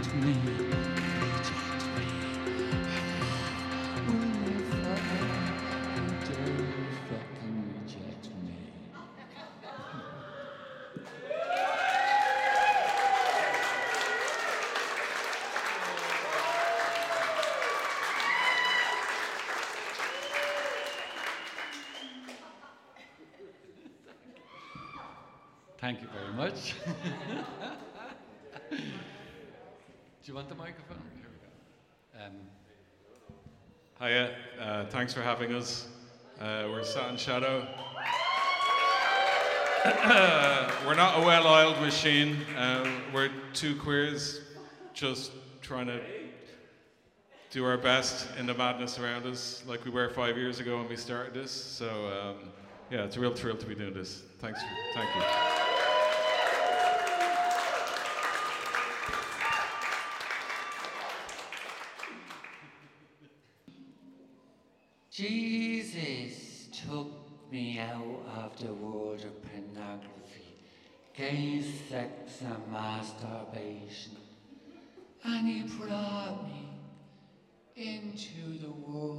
me, reject me. Will you fucking reject me? Thank you very much. Do you want the microphone? Here we go. Hiya, thanks for having us. We're Sat in Shadow. We're not a well-oiled machine. We're two queers just trying to do our best in the madness around us, like we were 5 years ago when we started this. So yeah, it's a real thrill to be doing this. Thank you. Jesus took me out of the world of pornography, gay sex and masturbation, and he brought me into the world